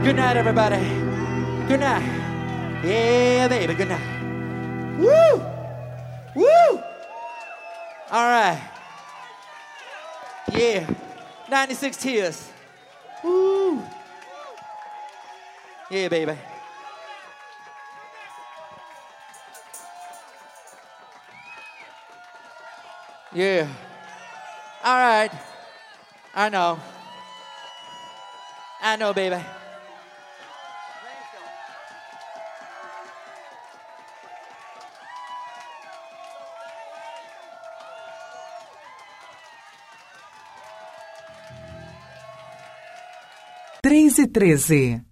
Good night, everybody. Good night. Yeah, baby, good night. Woo! Woo! All right. Yeah. 96 Tears. Woo! Yeah, baby. Yeah. All right. I know. I know, baby. Três e 13.